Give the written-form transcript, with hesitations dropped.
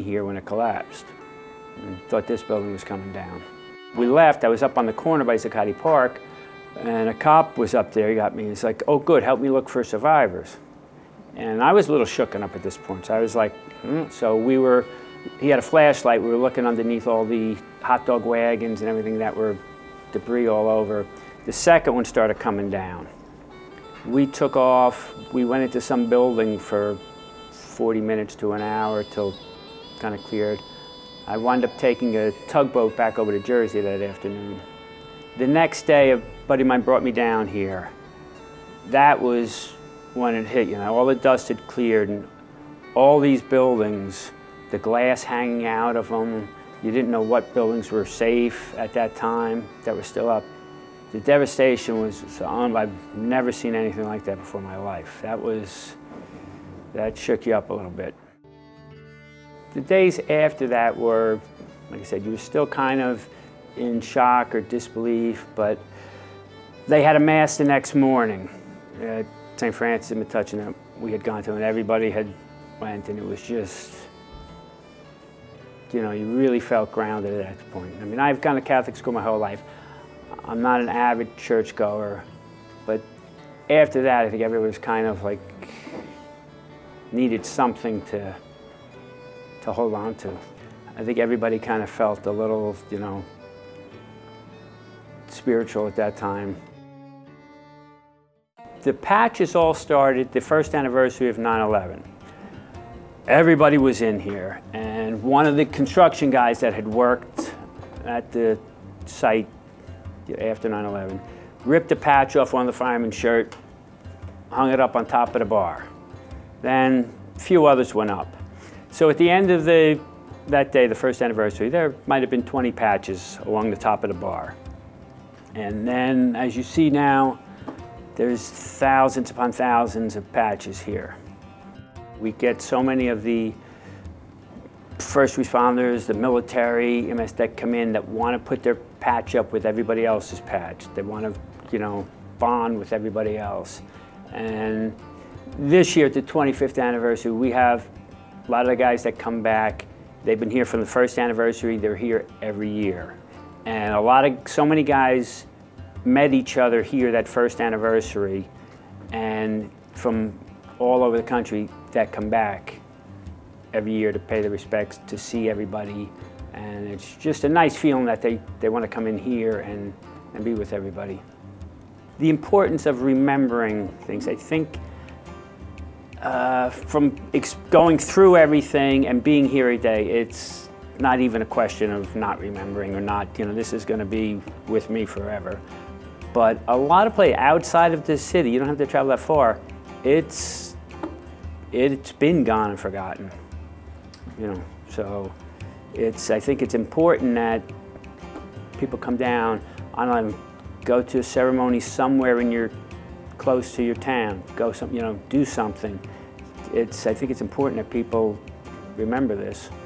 here when it collapsed. And thought this building was coming down. We left, I was up on the corner by Zuccotti Park, and a cop was up there, he got me, he's like, oh good, help me look for survivors. And I was a little shooken up at this point, so I was like, So he had a flashlight, we were looking underneath all the hot dog wagons and everything that were debris all over. The second one started coming down. We took off, we went into some building for 40 minutes to an hour till it kind of cleared. I wound up taking a tugboat back over to Jersey that afternoon. The next day, a buddy of mine brought me down here. That was when it hit, all the dust had cleared and all these buildings, the glass hanging out of them, you didn't know what buildings were safe at that time that were still up. The devastation was I've never seen anything like that before in my life. That shook you up a little bit. The days after that were, like I said, you were still kind of in shock or disbelief, but they had a mass the next morning at St. Francis in Metuchen that we had gone to, and everybody had went, and it was just, you really felt grounded at that point. I mean, I've gone to Catholic school my whole life. I'm not an avid churchgoer, but after that, I think everybody was kind of like, needed something to hold on to. I think everybody kind of felt a little, spiritual at that time. The patches all started the first anniversary of 9/11. Everybody was in here, and one of the construction guys that had worked at the site after 9/11 ripped a patch off one of the fireman's shirt, hung it up on top of the bar. Then a few others went up. So at the end of that day, the first anniversary, there might have been 20 patches along the top of the bar. And then, as you see now, there's thousands upon thousands of patches here. We get so many of the first responders, the military, EMS that come in that want to put their patch up with everybody else's patch. They want to, bond with everybody else. And this year, at the 25th anniversary, we have a lot of the guys that come back. They've been here from the first anniversary. They're here every year. And so many guys met each other here that first anniversary, and from all over the country that come back every year to pay the respects, to see everybody. And it's just a nice feeling that they want to come in here and be with everybody. The importance of remembering things, I think, from going through everything and being here every day, it's not even a question of not remembering or not, this is going to be with me forever. But a lot of places outside of this city, you don't have to travel that far, it's been gone and forgotten, So I think it's important that people come down, go to a ceremony somewhere close to your town, do something. I think it's important that people remember this.